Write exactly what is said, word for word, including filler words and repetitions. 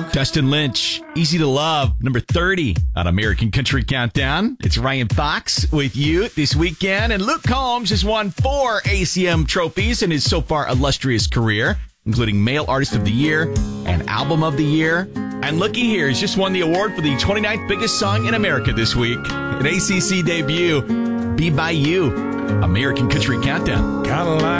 Dustin Lynch, Easy to Love, number thirty on American Country Countdown. It's Ryan Fox with you this weekend, and Luke Combs has won four A C M trophies in his so far illustrious career, including Male Artist of the Year and Album of the Year. And looky here, he's just won the award for the twenty-ninth biggest song in America this week. An A C C debut, Be By You, American Country Countdown. Got a